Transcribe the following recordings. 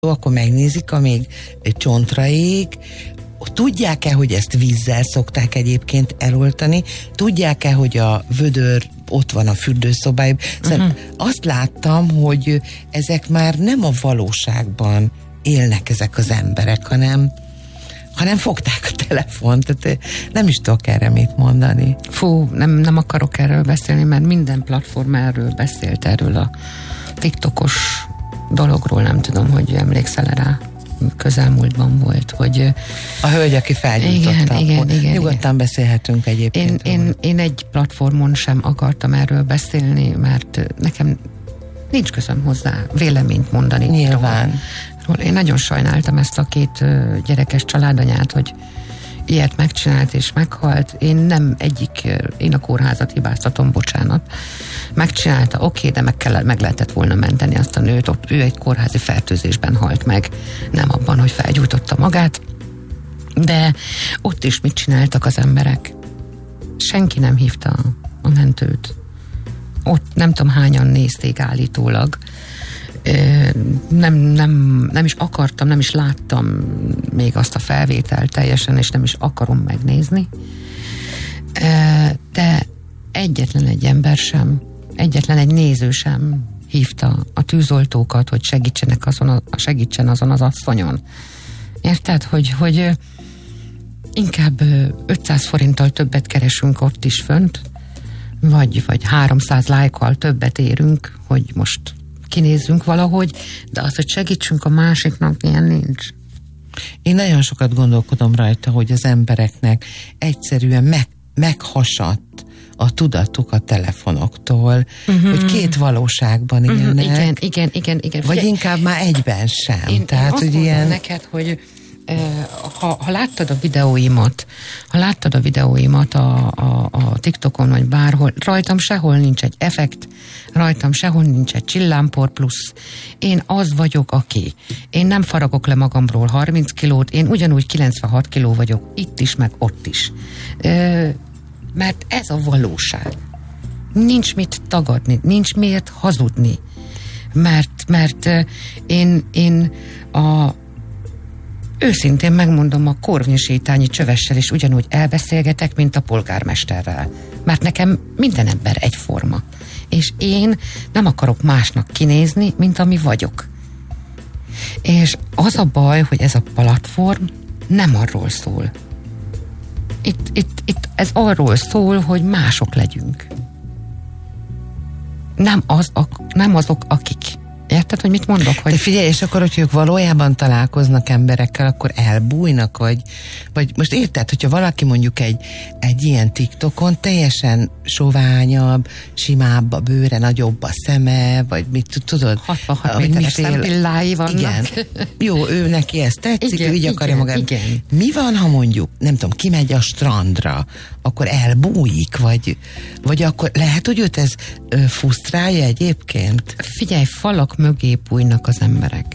akkor megnézik, amíg csontra ég. Tudják-e, hogy ezt vízzel szokták egyébként eloltani? Tudják-e, hogy a vödör ott van a fürdőszobájában? Szóval azt láttam, hogy ezek már nem a valóságban élnek ezek az emberek, hanem fogták a telefont. Tehát nem is tudok erre mit mondani. Fú, nem akarok erről beszélni, mert minden platform erről beszélt, erről a TikTokos dologról, nem tudom, hogy emlékszel rá. Közelmúltban volt, hogy... A hölgy, aki felgyújtotta. Igen. Nyugodtan beszélhetünk egyébként. Én egy platformon sem akartam erről beszélni, mert nekem nincs közöm hozzá véleményt mondani. Nyilván. Én nagyon sajnáltam ezt a két gyerekes családanyát, hogy ilyet megcsinált és meghalt. Én a kórházat hibáztatom, bocsánat. Megcsinálta, oké, de meg lehetett volna menteni azt a nőt, ott ő egy kórházi fertőzésben halt meg, nem abban, hogy felgyújtotta magát. De ott is mit csináltak az emberek? Senki nem hívta a mentőt. Ott nem tudom hányan nézték állítólag. Nem is akartam, nem is láttam még azt a felvételt teljesen, és nem is akarom megnézni. De egyetlen egy ember sem, egyetlen egy néző sem hívta a tűzoltókat, hogy segítsen azon az asszonyon. Érted, hogy inkább 500 forinttal többet keresünk ott is fönt, vagy 300 lájkkal többet érünk, hogy most kinézzünk valahogy, de az, hogy segítsünk a másiknak, ilyen nincs. Én nagyon sokat gondolkodom rajta, hogy az embereknek egyszerűen meghasadt a tudatuk a telefonoktól, hogy két valóságban élnek. Igen. Vagy inkább már egyben sem. Én azt mondom neked, hogy ha láttad a videóimat, a TikTokon, vagy bárhol, rajtam sehol nincs egy effekt, rajtam sehol nincs egy csillámpor plusz. Én az vagyok, aki. Én nem faragok le magamról 30 kilót, én ugyanúgy 96 kiló vagyok, itt is, meg ott is. Mert ez a valóság. Nincs mit tagadni, nincs miért hazudni. Mert én őszintén megmondom, a Korvin-sétányi Csövessel is ugyanúgy elbeszélgetek, mint a polgármesterrel. Mert nekem minden ember egyforma. És én nem akarok másnak kinézni, mint ami vagyok. És az a baj, hogy ez a platform nem arról szól. Itt ez arról szól, hogy mások legyünk. Nem azok, akik. Érted, hogy mit mondok? Hogy... De figyelj, és akkor, hogy ők valójában találkoznak emberekkel, akkor elbújnak, vagy most érted, hogyha valaki mondjuk egy ilyen TikTokon teljesen soványabb, simább a bőre, nagyobb a szeme, vagy mit tudod? 66 méteres szempillái vannak. Igen. Jó, ő neki ezt tetszik, igen, ő így akarja magát. Igen. Mi van, ha mondjuk, nem tudom, kimegy a strandra, akkor elbújik, vagy akkor lehet, hogy őt ez frusztrálja egyébként? Figyelj, falak mögé bújnak az emberek.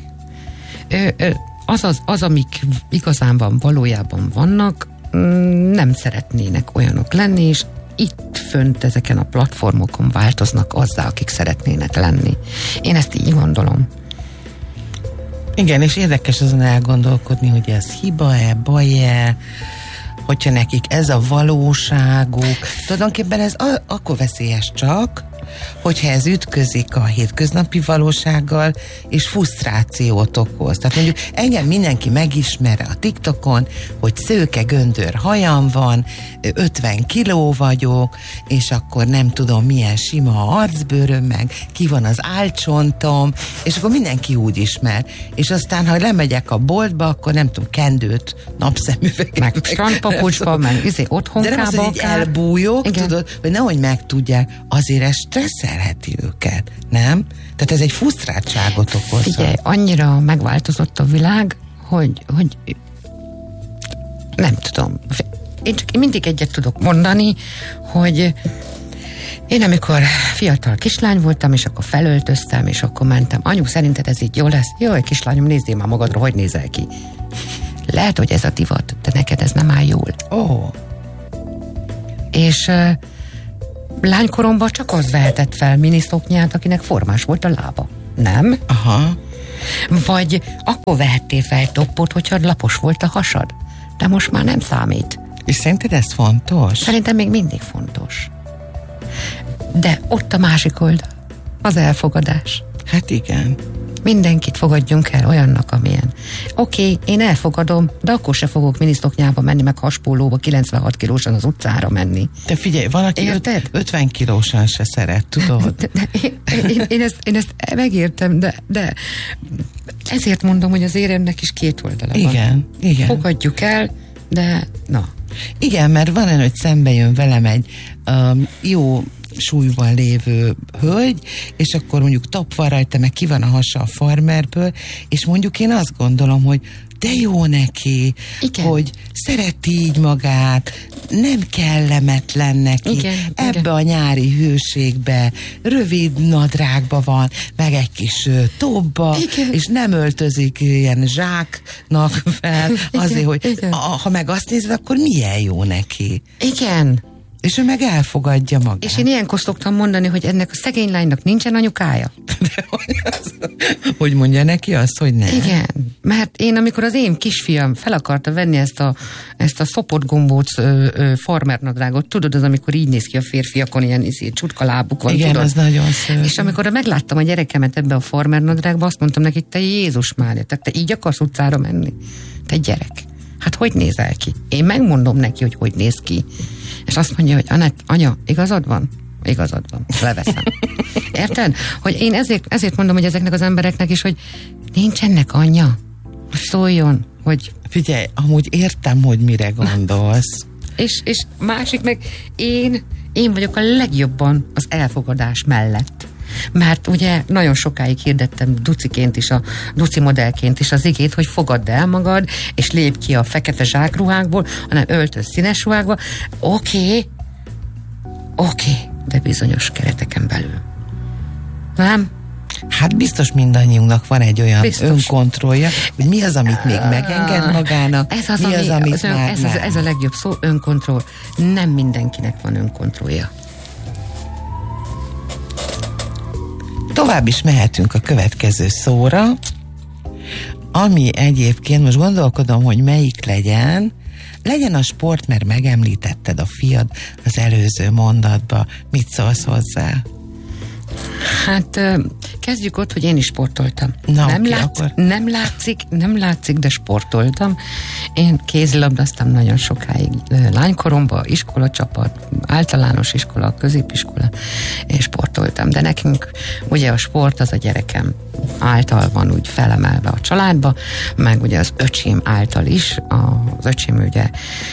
Az, amik igazán valójában vannak, nem szeretnének olyanok lenni, és itt fönt ezeken a platformokon változnak azzá, akik szeretnének lenni. Én ezt így gondolom. Igen, és érdekes azon elgondolkodni, hogy ez hiba-e, baj-e, hogyha nekik ez a valóságuk. Tulajdonképpen ez akkor veszélyes csak, hogyha ez ütközik a hétköznapi valósággal, és frusztrációt okoz. Tehát mondjuk engem mindenki megismer a TikTokon, hogy szőke göndör hajam van, 50 kiló vagyok, és akkor nem tudom milyen sima a arcbőröm, meg ki van az álcsontom, és akkor mindenki úgy ismer. És aztán, ha lemegyek a boltba, akkor nem tudom, kendőt, napszemüveget, meg strandpapucsba, meg otthonkába. De nem az, hogy így elbújok, tudod, hogy nehogy megtudják, azért ez stresszelheti őket, nem? Tehát ez egy frusztráltságot okoz. Figyelj, annyira megváltozott a világ, hogy nem tudom. Én mindig egyet tudok mondani, hogy én amikor fiatal kislány voltam, és akkor felöltöztem, és akkor mentem, anyu, szerinted ez így jó lesz? Jaj, kislányom, nézzél már magadra, hogy nézel ki. Lehet, hogy ez a divat, de neked ez nem áll jól. És lánykoromban csak az vehetett fel miniszoknyát, akinek formás volt a lába. Nem? Aha. Vagy akkor vehettél fel toppot, hogyha lapos volt a hasad. De most már nem számít. És szerinted ez fontos? Szerintem még mindig fontos. De ott a másik oldal. Az elfogadás. Hát igen. Mindenkit fogadjunk el olyannak, amilyen. Oké, én elfogadom, de akkor se fogok minisztoknyába menni, meg haspólóba 96 kilósan az utcára menni. Te figyelj, valaki 50 kilósan se szeret, tudod? Én ezt megértem, de ezért mondom, hogy az éremnek is két oldala van. Igen. Fogadjuk el, de na. Igen, mert van olyan, hogy szembe jön velem egy jó súlyban lévő hölgy, és akkor mondjuk tap van rajta, meg ki van a hasa a farmerből, és mondjuk én azt gondolom, hogy de jó neki, igen, hogy szereti így magát, nem kellemetlen neki, ebbe a nyári hőségbe, rövid nadrágba van, meg egy kis tobba, és nem öltözik ilyen zsáknak fel, azért, hogy ha meg azt nézed, akkor milyen jó neki. Igen. És ő meg elfogadja magát. És én ilyenkor szoktam mondani, hogy ennek a szegény lánynak nincsen anyukája. Hogy mondja neki azt, hogy nem? Igen, mert én, amikor az én kisfiam fel akarta venni ezt a szopott gombóc farmernadrágot, tudod, az amikor így néz ki a férfiakon, ilyen csutka lábuk van, igen, tudod? Az nagyon szép. És amikor megláttam a gyerekemet ebbe a farmernadrágba, azt mondtam neki, te Jézus Mária, te így akarsz utcára menni? Te gyerek. Hát hogy nézel ki? Én megmondom neki, hogy néz ki. És azt mondja, hogy Anett, anya, igazad van? Igazad van. Leveszem. Érted? Hogy én ezért mondom, hogy ezeknek az embereknek is, hogy nincsenek anyja. Szóljon, hogy... Figyelj, amúgy értem, hogy mire gondolsz. És másik meg én vagyok a legjobban az elfogadás mellett. Mert ugye nagyon sokáig hirdettem duciként is, a duci modellként is az igét, hogy fogadd el magad, és lépj ki a fekete zsákruhákból, hanem öltöz színes ruhákba. Oké, de bizonyos kereteken belül. Nem? Hát biztos mindannyiunknak van egy olyan önkontrollja, hogy mi az, amit még megenged magának, mi az, amit már nem. Ez a legjobb szó, önkontroll. Nem mindenkinek van önkontrollja. Tovább is mehetünk a következő szóra, ami egyébként, most gondolkodom, hogy melyik legyen a sport, mert megemlítetted a fiad az előző mondatba. Mit szólsz hozzá? Hát kezdjük ott, hogy én is sportoltam. Nem látszik, de sportoltam. Én kézilabdáztam nagyon sokáig. Lánykoromban, iskolacsapat, általános iskola, középiskola, és sportoltam. De nekünk ugye a sport az a gyerekem által van úgy felemelve a családba, meg ugye az öcsém által is. Az öcsém ugye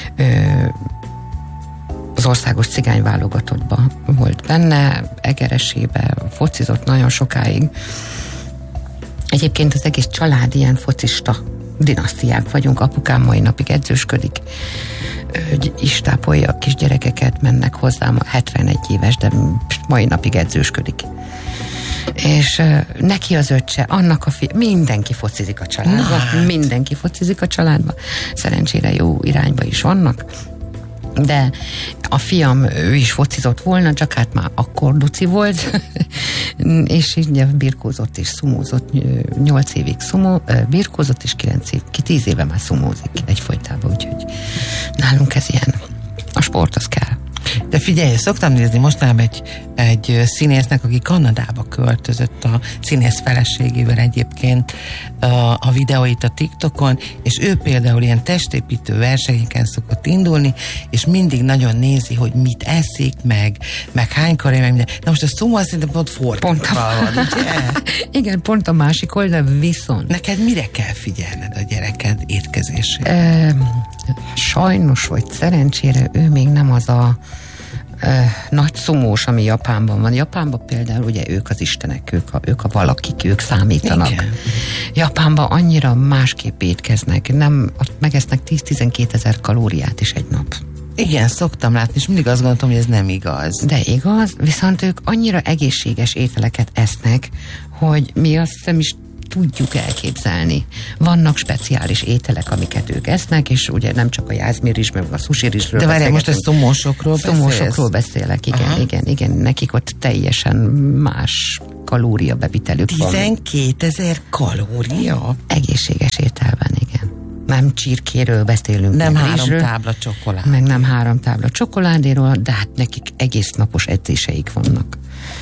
az országos cigányválogatottban volt benne, Egeresébe focizott nagyon sokáig. Egyébként az egész család ilyen focista dinasztiák vagyunk, apukám mai napig edzősködik, is tápolja a kisgyerekeket, mennek hozzám, 71 éves, de mai napig edzősködik. És neki az öccse, annak a mindenki focizik a családba, mindenki focizik a családba. Szerencsére jó irányba is vannak. De a fiam, ő is focizott volna, csak hát már akkor duci volt, és így birkózott és szumózott, 8 évig birkózott, és 10 éve már szumózik egyfolytában, úgyhogy nálunk ez ilyen. A sport az kell. De figyelj, szoktam nézni mostanában egy színésznek, aki Kanadába költözött a színész feleségével egyébként a videóit a TikTokon, és ő például ilyen testépítő versenyeken szokott indulni, és mindig nagyon nézi, hogy mit eszik, meg hánykor, meg minden. Na most a szumó azt szerintem pont fordítva van, ugye? Igen, pont a másik oldal, viszont. Neked mire kell figyelned a gyereked étkezésére? Sajnos, vagy szerencsére ő még nem az a nagy szumós, ami Japánban van. Japánban például ugye ők az istenek, ők a valakik, ők számítanak. Igen. Japánban annyira másképp étkeznek, megesznek 10-12 ezer kalóriát is egy nap. Igen, szoktam látni, és mindig azt gondoltam, hogy ez nem igaz. De igaz, viszont ők annyira egészséges ételeket esznek, hogy mi azt hiszem is tudjuk elképzelni. Vannak speciális ételek, amiket ők esznek, és ugye nem csak a jászmirizs, meg a susirizsről. De várjál, most a szomósokról beszélsz? Szomósokról beszélek, igen. Nekik ott teljesen más kalóriabevitelük van. 12 000 kalória? Egészséges ételben, igen. Nem csirkéről beszélünk. Nem 3 tábla csokoládé. Meg nem 3 tábla csokoládéról, de hát nekik egész napos edzéseik vannak.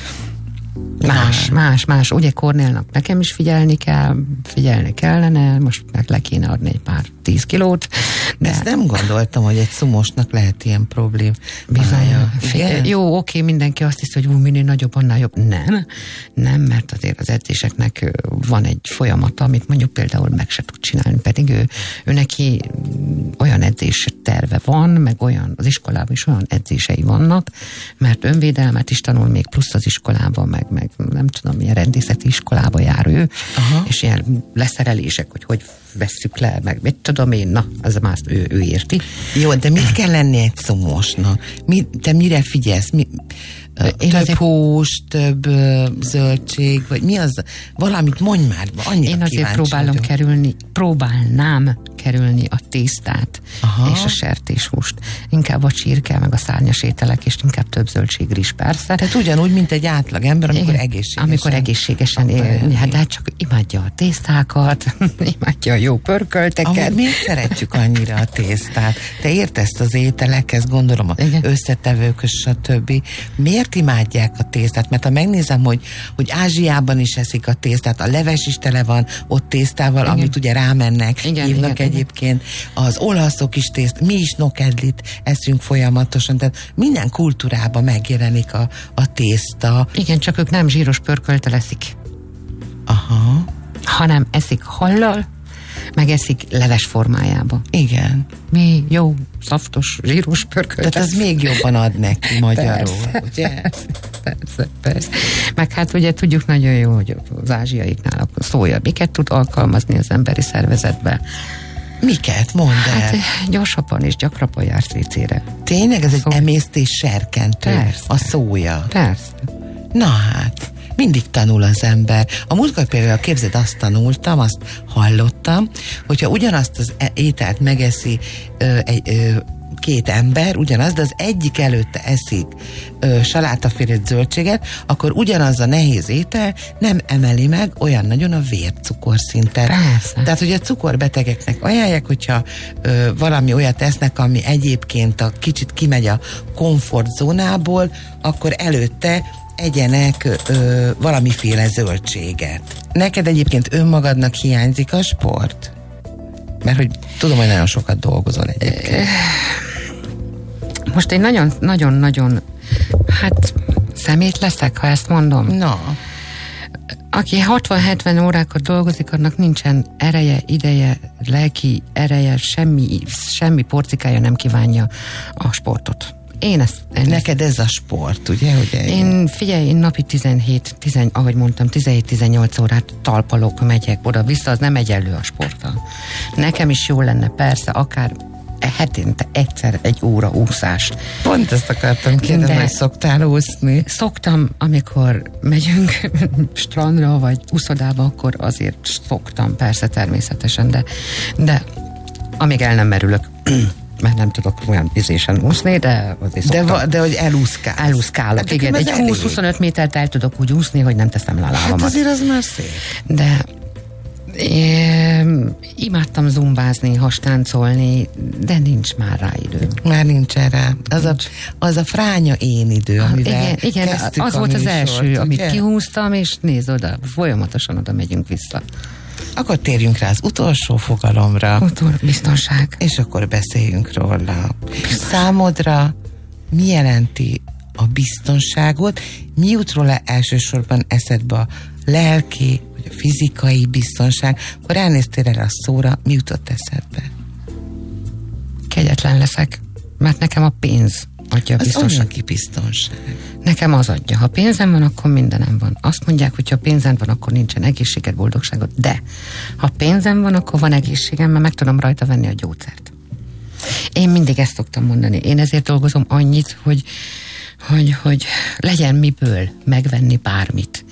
Más. Ugye Kornélnak nekem is figyelni kellene, most meg le kéne adni egy pár 10 kilót. De ezt nem gondoltam, hogy egy szumosnak lehet ilyen problém. Bizony. Jó, oké, mindenki azt hiszi, hogy minél nagyobb, annál jobb. Nem, mert azért az edzéseknek van egy folyamata, amit mondjuk például meg se tud csinálni, pedig ő neki olyan edzés terve van, meg olyan, az iskolában is olyan edzései vannak, mert önvédelmet is tanul még plusz az iskolában, meg nem tudom, milyen rendészeti iskolába jár ő, és ilyen leszerelések, hogy vesszük le, meg mit tudom én, na, az már ő érti. Jó, de mit kell lenni egy szomosnak? Te mire figyelsz? Több hús, több zöldség, vagy mi az? Valamit mondj már, annyira én azért próbálnám kerülni a tésztát és a sertéshúst. Inkább a csirke, meg a szárnyas ételek, és inkább több zöldségrizs, persze. Tehát ugyanúgy, mint egy átlag ember, amikor egészségesen él. Hát, de hát csak imádja a tésztákat, imádja a jó pörkölteket. Amúgy miért szeretjük annyira a tésztát? Te értesz az ételekhez, gondolom az összetevőkös, stb. Miért imádják a tésztát? Mert ha megnézem, hogy Ázsiában is eszik a tésztát, a leves is tele van ott tésztával, amit ugye rámennek, hívnak egyébként. Az olaszok is mi is nokedlit eszünk folyamatosan, tehát minden kultúrában megjelenik a tészta. Igen, csak ők nem zsíros pörköltel eszik. Hanem eszik hallal, meg eszik leves formájába. Igen. Mi jó, szaftos, zsíros pörkölt. Tehát az még jobban ad neki magyarul, ugye? Persze. Meg hát ugye tudjuk nagyon jó, hogy az ázsiaiknál a szója miket tud alkalmazni az emberi szervezetbe. Miket? Mondd el. Hát gyorsabban és gyakrabban jársz WC-re. Tényleg ez egy emésztés serkentő? Persze. A szója? Persze. Na hát, mindig tanul az ember. A múltkor például képzeld, azt tanultam, azt hallottam, hogyha ugyanazt az ételt megeszi két ember, ugyanaz, de az egyik előtte eszik salátafélét, zöldséget, akkor ugyanaz a nehéz étel nem emeli meg olyan nagyon a vércukorszintet. Persze. Tehát, hogy a cukorbetegeknek ajánlják, hogyha valami olyat esznek, ami egyébként a kicsit kimegy a komfortzónából, akkor előtte egyenek valamiféle zöldséget. Neked egyébként önmagadnak hiányzik a sport? Mert hogy tudom, hogy nagyon sokat dolgozol egyébként. Most én nagyon-nagyon szemét leszek, ha ezt mondom. Na. Aki 60-70 órákat dolgozik, annak nincsen ereje, ideje, lelki ereje, semmi porcikája nem kívánja a sportot. Neked ez a sport, ugye? Én napi 17-18 órát talpalok, megyek oda-vissza, az nem egyenlő a sporttal. Nekem is jó lenne, persze, akár hetente egyszer 1 óra úszás. Pont ezt akartam kérdezni, hogy szoktál úszni? Szoktam, amikor megyünk strandra, vagy úszodába, akkor azért szoktam, persze, természetesen, de amíg el nem merülök, mert nem tudok olyan vizésen úszni, de azért szoktam. De hogy elúszkálsz. Elúszkálok, hát, igen. Egy 20-25 métert el tudok úgy úszni, hogy nem teszem le a lábamat. Hát azért az már szép. De imádtam zumbázni, hastáncolni, de nincs már rá idő. Már nincsen rá. Az a fránya én idő, amivel igen, az volt az első, amit kihúztam, és nézd oda, folyamatosan oda megyünk vissza. Akkor térjünk rá az utolsó fogalomra. Biztonság. És akkor beszéljünk róla. Számodra mi jelenti a biztonságot? Mi jut róla elsősorban eszedbe a lelki, vagy a fizikai biztonság? Akkor elnéztél erre a szóra, mi jutott eszedbe? Kegyetlen leszek, mert nekem a pénz adja a biztonság. Az anyagi biztonság. Nekem az adja. Ha pénzem van, akkor mindenem van. Azt mondják, hogy ha pénzem van, akkor nincsen egészséged, boldogságod. De ha pénzem van, akkor van egészségem, mert meg tudom rajta venni a gyógyszert. Én mindig ezt szoktam mondani. Én ezért dolgozom annyit, hogy legyen miből megvenni bármit.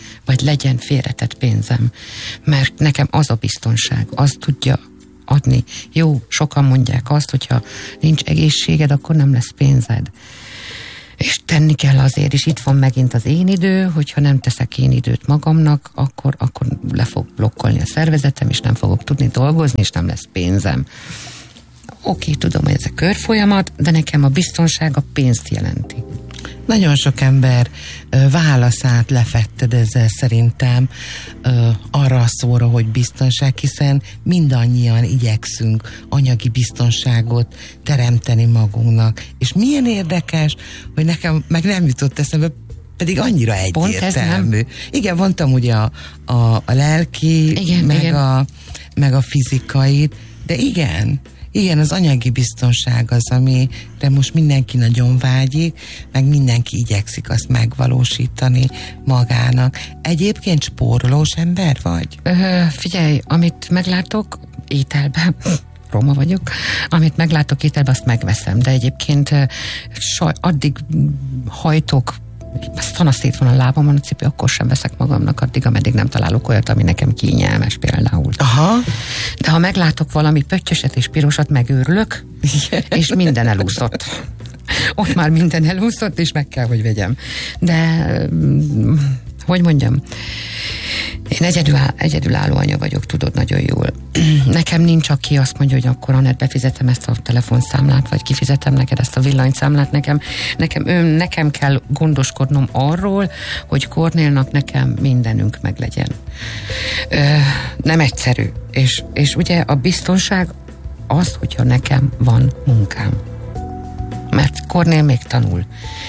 vagy legyen félretett pénzem, mert nekem az a biztonság, az tudja adni. Jó, sokan mondják azt, hogyha nincs egészséged, akkor nem lesz pénzed. És tenni kell azért, és itt van megint az én idő, hogyha nem teszek én időt magamnak, akkor le fog blokkolni a szervezetem, és nem fogok tudni dolgozni, és nem lesz pénzem. Oké, tudom, hogy ez a körfolyamat, de nekem a biztonság a pénzt jelenti. Nagyon sok ember válaszát lefetted ezzel szerintem arra a szóra, hogy biztonság, hiszen mindannyian igyekszünk anyagi biztonságot teremteni magunknak. És milyen érdekes, hogy nekem meg nem jutott eszembe, pedig annyira egyértelmű. Igen, mondtam ugye a lelki, igen, meg a fizikait, de igen, az anyagi biztonság az, amire most mindenki nagyon vágyik, meg mindenki igyekszik azt megvalósítani magának. Egyébként spórolós ember vagy? Figyelj, amit meglátok ételben, roma vagyok, amit meglátok ételben, azt megveszem, de egyébként addig hajtok, szanaszét van a lábamon a cipő, akkor sem veszek magamnak addig, ameddig nem találok olyat, ami nekem kényelmes például. Aha. De ha meglátok valami pöttyöset és pirosat, megőrülök, és minden elúszott. Ott már minden elúszott, és meg kell, hogy vegyem. De, hogy mondjam, én egyedülálló anya vagyok, tudod nagyon jól. Nekem nincs, aki azt mondja, hogy akkor Anett, befizetem ezt a telefonszámlát, vagy kifizetem neked ezt a villanyszámlát. Nekem kell gondoskodnom arról, hogy Kornélnak nekem mindenünk meglegyen. Nem egyszerű. És ugye a biztonság az, hogyha nekem van munkám. Mert Kornél még tanul.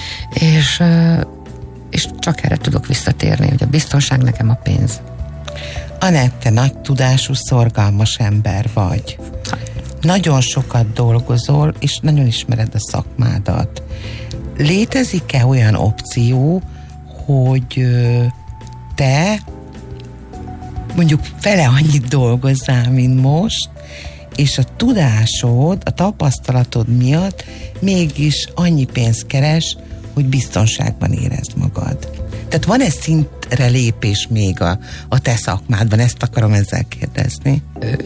És csak erre tudok visszatérni, hogy a biztonság nekem a pénz. Anett, te nagy tudású, szorgalmas ember vagy. Nagyon sokat dolgozol, és nagyon ismered a szakmádat. Létezik-e olyan opció, hogy te mondjuk fele annyit dolgozzál, mint most, és a tudásod, a tapasztalatod miatt mégis annyi pénzt keres, hogy biztonságban érezd magad? Tehát van-e szintre lépés még a te szakmádban? Ezt akarom ezzel kérdezni.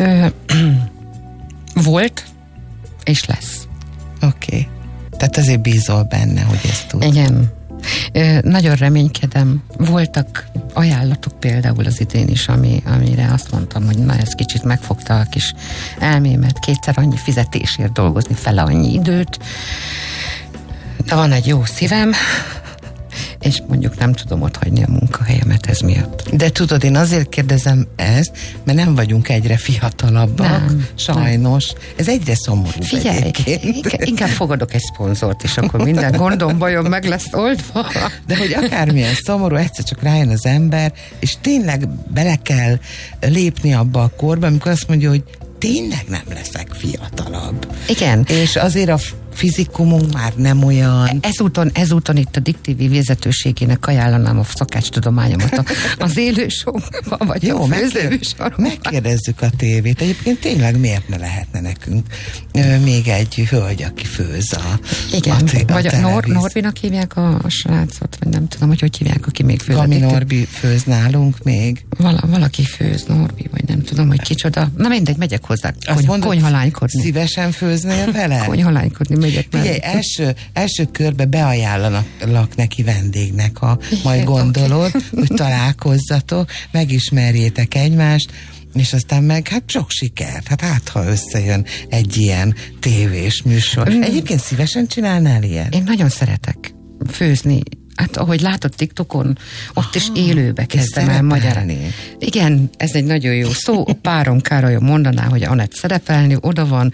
Volt, és lesz. Oké. Tehát azért bízol benne, hogy ezt tud. Igen. Nagyon reménykedem. Voltak ajánlatok például az idén is, amire azt mondtam, hogy na, ez kicsit megfogta a kis elmémet, kétszer annyi fizetésért dolgozni, fele annyi időt. De van egy jó szívem, és mondjuk nem tudom otthagyni a munkahelyemet ez miatt. De tudod, én azért kérdezem ezt, mert nem vagyunk egyre fiatalabbak, nem, sajnos. Nem. Ez egyre szomorú. Figyelj, inkább fogadok egy szponzort, és akkor minden gondom, bajom meg lesz oldva. De hogy akármilyen szomorú, egyszer csak rájön az ember, és tényleg bele kell lépni abba a korba, amikor azt mondja, hogy tényleg nem leszek fiatalabb. Igen. És azért a fizikumunk már nem olyan. Ezúton itt a Dick TV vezetőségének ajánlanám a szakácstudományomat az élősókban, vagy jó, a főzőműsorban. Megkérdezzük a tévét. Egyébként tényleg miért ne lehetne nekünk még egy hölgy, aki főz igen, vagy a Norbinak hívják a srácot, vagy nem tudom, hogy hívják, aki még főz. Gami Norbi főz nálunk még. Valaki főz, Norbi, vagy nem tudom, hogy kicsoda. Na mindegy, megyek hozzá konyhalánykodni. Szívesen főznél vele? Konyhalánykodni megyek. Figyelj, első körbe beajánlanak neki vendégnek, ha majd gondolod, hogy találkozzatok, megismerjétek egymást, és aztán meg hát sok sikert. Hát ha összejön egy ilyen tévés műsor. Egyébként szívesen csinálnál ilyen? Én nagyon szeretek főzni. Hát ahogy látod TikTokon, ott is élőbe kezdtem el magyarázni. Igen, ez egy nagyon jó szó. A párom Károly mondaná, hogy Anett szerepelni, oda van.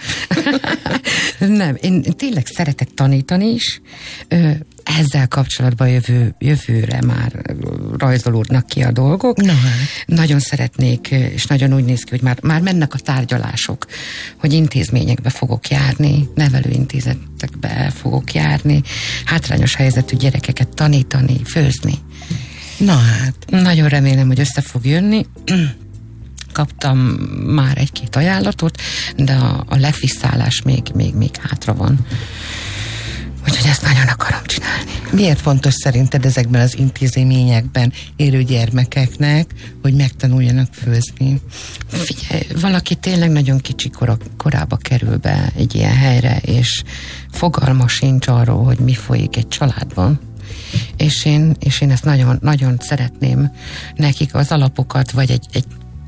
Nem, én tényleg szeretek tanítani is. Ezzel kapcsolatban jövőre már rajzolódnak ki a dolgok. No, nagyon szeretnék, és nagyon úgy néz ki, hogy már mennek a tárgyalások, hogy intézményekbe fogok járni, nevelőintézetekbe fogok járni, hátrányos helyzetű gyerekeket tanítani, főzni. Na hát. Nagyon remélem, hogy össze fog jönni. Kaptam már egy-két ajánlatot, de a lefisszálás még hátra van. Úgyhogy ezt nagyon akarom csinálni. Miért fontos szerinted ezekben az intézményekben élő gyermekeknek, hogy megtanuljanak főzni? Figyelj, valaki tényleg nagyon kicsi korába kerül be egy ilyen helyre, és fogalma sincs arról, hogy mi folyik egy családban. És én ezt nagyon, nagyon szeretném nekik az alapokat, vagy egy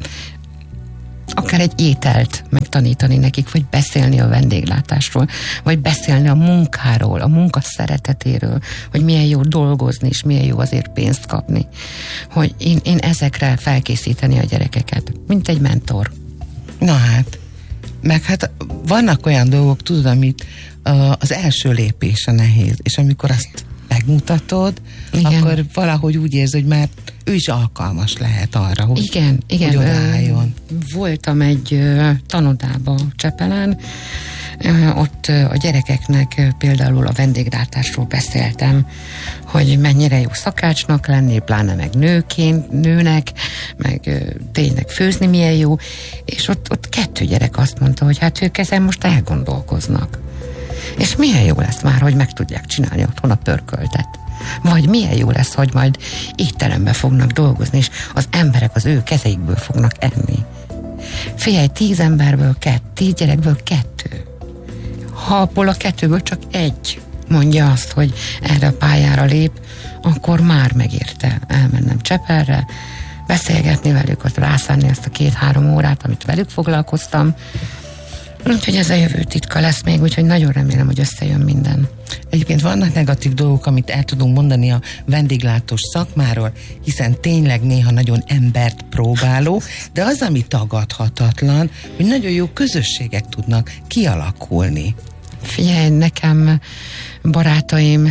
akár egy ételt megtanítani nekik, vagy beszélni a vendéglátásról, vagy beszélni a munkáról, a munka szeretetéről, hogy milyen jó dolgozni, és milyen jó azért pénzt kapni. Hogy én ezekre felkészíteni a gyerekeket, mint egy mentor. Na hát, meg hát vannak olyan dolgok, tudod, amit az első lépés a nehéz, és amikor azt megmutatod, igen, akkor valahogy úgy érzi, hogy már ő is alkalmas lehet arra, hogy, igen, hogy odaálljon. Voltam egy tanodába Csepelen, ott a gyerekeknek például a vendéglátásról beszéltem, hogy mennyire jó szakácsnak lenni, pláne meg nőnek, meg tényleg főzni milyen jó, és ott 2 gyerek azt mondta, hogy hát ők ezen most elgondolkoznak. És milyen jó lesz már, hogy meg tudják csinálni otthon a pörköltet. Vagy milyen jó lesz, hogy majd étterembe fognak dolgozni, és az emberek az ő kezeikből fognak enni. Figyelj, 10 emberből 10 gyerekből 2. Ha abból a 2-ből csak 1 mondja azt, hogy erre a pályára lép, akkor már megérte elmennem Csepelre, beszélgetni velük, ott rászánni azt a 2-3 órát, amit velük foglalkoztam. Úgyhogy ez a jövő titka lesz még, úgyhogy nagyon remélem, hogy összejön minden. Egyébként vannak negatív dolgok, amit el tudunk mondani a vendéglátós szakmáról, hiszen tényleg néha nagyon embert próbáló, de az, ami tagadhatatlan, hogy nagyon jó közösségek tudnak kialakulni. Figyelj, nekem barátaim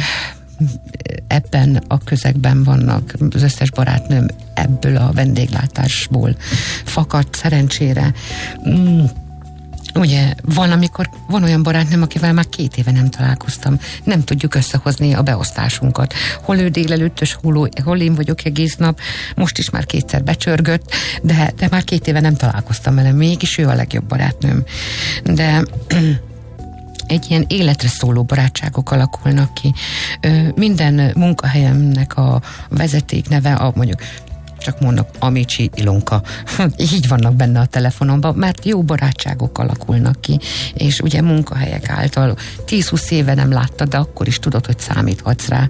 ebben a közegben vannak, az összes barátnőm ebből a vendéglátásból fakadt szerencsére. Ugye van olyan barátnőm, akivel már 2 éve nem találkoztam. Nem tudjuk összehozni a beosztásunkat. Hol ő délelőttös, hol én vagyok egész nap. Most is már 2-szer becsörgött, de már 2 éve nem találkoztam vele. Mégis ő a legjobb barátnőm. De egy ilyen életre szóló barátságok alakulnak ki. Minden munkahelyemnek a vezetékneve, mondjuk csak mondok, Amici Ilonka. Így vannak benne a telefonomban, mert jó barátságok alakulnak ki, és ugye munkahelyek által 10-20 éve nem láttad, de akkor is tudod, hogy számíthatsz rá.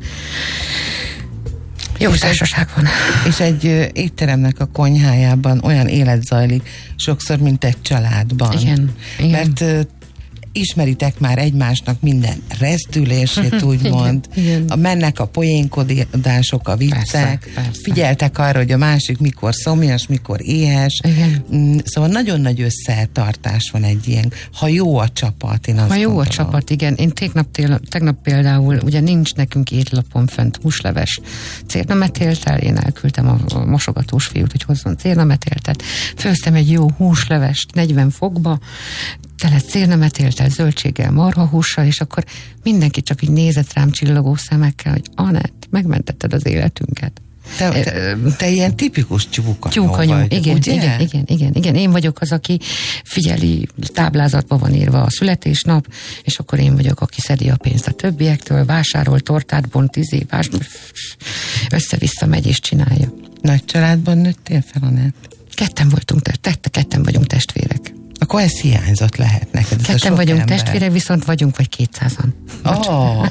Jó társaság van. És egy étteremnek a konyhájában olyan élet zajlik sokszor, mint egy családban. Igen. Mert ismeritek már egymásnak minden rezdülését, úgymond. Mennek a poénkodások, a viccek. Persze. Figyeltek arra, hogy a másik mikor szomjas, mikor éhes. Igen. Szóval nagyon nagy összetartás van egy ilyen. Ha jó a csapat, én azt Ha jó gondolom. a csapat, igen. Én tegnap például, ugye nincs nekünk étlapon fent húsleves cérnametéltel, én elküldtem a mosogatós fiút, hogy hozzon cérnametéltet. Főztem egy jó húslevest 40 fokba, tele cérnametéltel, zöldséggel, marhahússal, és akkor mindenki csak így nézett rám csillogó szemekkel, hogy Anett, megmentetted az életünket. Te ilyen tipikus tyúkanyó vagy, igen, ugye? Igen. Én vagyok az, aki figyeli, táblázatban van írva a születésnap, és akkor én vagyok, aki szedi a pénzt a többiektől, vásárol, tortát bont, össze-vissza megy és csinálja. Nagy családban nőttél fel, Anett? Ketten vagyunk testvérek. Akkor ez hiányzott lehet neked. Ketten vagyunk testvérek, viszont vagyunk vagy 200-an. Oh.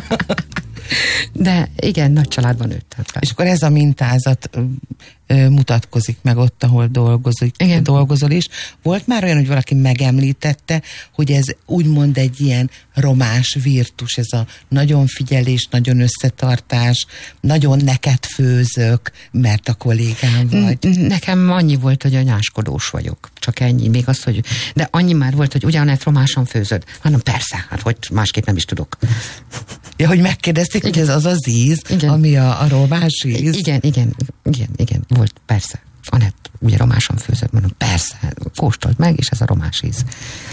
De igen, nagy családban nőttem fel. És akkor ez a mintázat mutatkozik meg ott, ahol dolgozol is. Volt már olyan, hogy valaki megemlítette, hogy ez úgymond egy ilyen romás virtus, ez a nagyon figyelés, nagyon összetartás, nagyon neked főzök, mert a kollégám vagy. Nekem annyi volt, hogy anyáskodós vagyok. Csak ennyi. Még az, hogy... De annyi már volt, hogy ugyanett romásan főzöd. Hanem persze, hát hogy másképp nem is tudok. Ja, hogy megkérdezték, hogy ez az az íz, igen, ami a romás íz. Igen, volt, persze. Anett, ugye romásan főzött, mondom, persze, kóstold meg, és ez a romás íz.